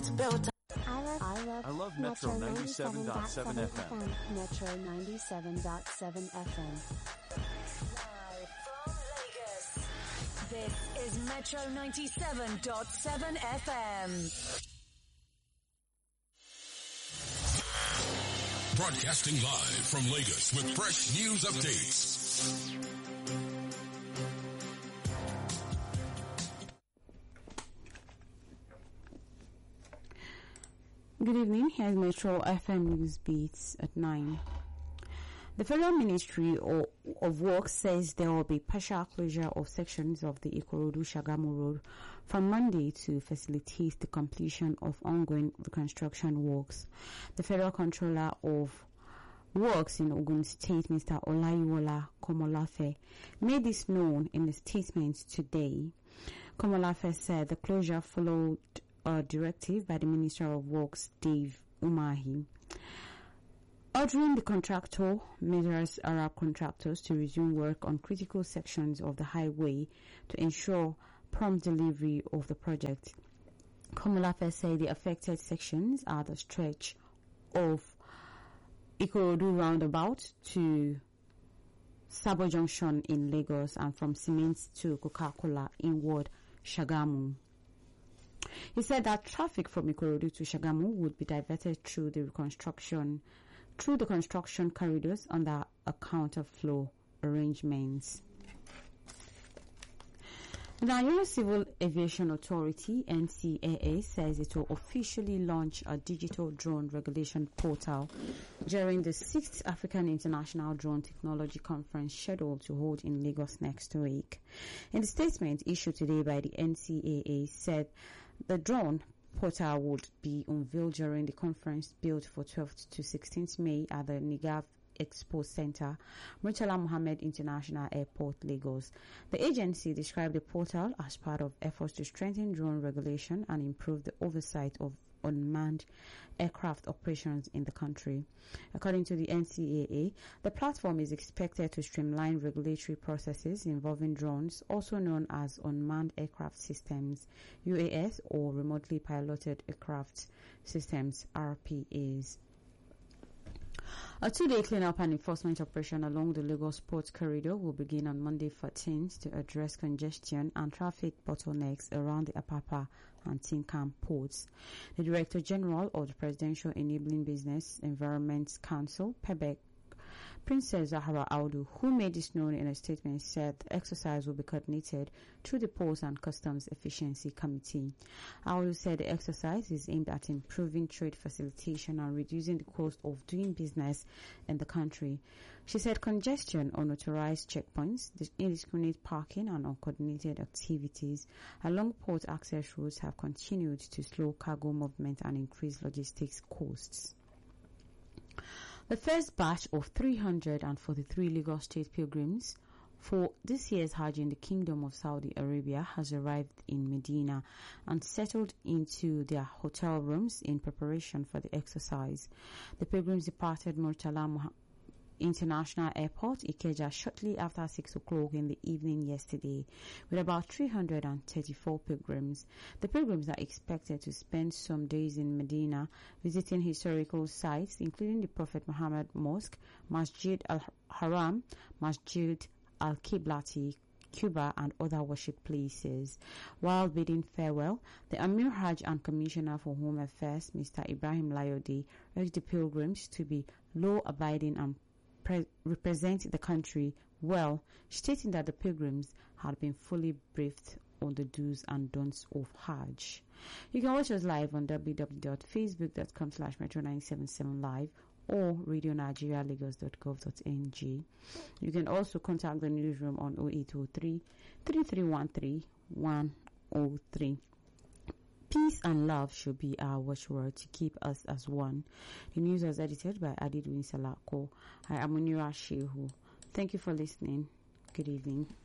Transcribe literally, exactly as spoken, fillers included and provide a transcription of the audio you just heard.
it's built. I love, I love, I love Metro ninety-seven point seven F M. Metro ninety-seven point seven F M. Live from Lagos. This is Metro ninety-seven point seven F M. Broadcasting live from Lagos with fresh news updates. Good evening, here's Metro F M News Beats at nine. The Federal Ministry of, of Works says there will be partial closure of sections of the Ikorodu-Shagamu Road from Monday to facilitate the completion of ongoing reconstruction works. The Federal Controller of Works in Ogun State, Mister Olayiwola Komolafe, made this known in a statement today. Komolafe said the closure followed a directive by the Minister of Works, Dave Umahi, ordering the contractor, Majors Arab contractors, to resume work on critical sections of the highway to ensure prompt delivery of the project. Komolafe said the affected sections are the stretch of Ikorodu roundabout to Sabo Junction in Lagos and from Cement to Coca-Cola in Ward Shagamu. He said that traffic from Ikorodu to Shagamu would be diverted through the reconstruction, through the construction corridors under a counter-flow arrangements. The Nigerian Civil Aviation Authority, N C A A, says it will officially launch a digital drone regulation portal during the sixth African International Drone Technology Conference scheduled to hold in Lagos next week. In the statement issued today by the N C A A, said the drone portal would be unveiled during the conference built for twelfth to sixteenth May at the Nigav Expo Center, Murtala Mohammed International Airport, Lagos. The agency described the portal as part of efforts to strengthen drone regulation and improve the oversight of unmanned aircraft operations in the country. According to the N C A A, the platform is expected to streamline regulatory processes involving drones, also known as unmanned aircraft systems, U A S, or remotely piloted aircraft systems, R P As. A two-day cleanup and enforcement operation along the Lagos Port Corridor will begin on Monday fourteenth to address congestion and traffic bottlenecks around the Apapa and Tinkan ports. The Director General of the Presidential Enabling Business Environment Council, P E B E C, Princess Zahra Audu, who made this known in a statement, said the exercise will be coordinated through the Ports and Customs Efficiency Committee. Audu said the exercise is aimed at improving trade facilitation and reducing the cost of doing business in the country. She said congestion, unauthorized checkpoints, indiscriminate parking and uncoordinated activities along port access routes have continued to slow cargo movement and increase logistics costs. The first batch of three hundred forty-three Lagos State pilgrims for this year's Hajj in the Kingdom of Saudi Arabia has arrived in Medina and settled into their hotel rooms in preparation for the exercise. The pilgrims departed Murtala Muhammad International Airport, Ikeja, shortly after six o'clock in the evening yesterday, with about three hundred thirty-four pilgrims. The pilgrims are expected to spend some days in Medina, visiting historical sites, including the Prophet Muhammad Mosque, Masjid al-Haram, Masjid al-Qiblati, Cuba, and other worship places. While bidding farewell, the Amir Hajj and Commissioner for Home Affairs, Mister Ibrahim Layode, urged the pilgrims to be law-abiding and Pre- represent the country well, stating that the pilgrims had been fully briefed on the do's and don'ts of Hajj. You can watch us live on w w w dot facebook dot com slash metro nine seven seven live or radio nigeria lagos dot gov dot n g. You can also contact the newsroom on oh eight oh three, three three one three, one oh three. Peace and love should be our watchword to keep us as one. The news was edited by Adidwin Salako. I am Munira Shehu. Thank you for listening. Good evening.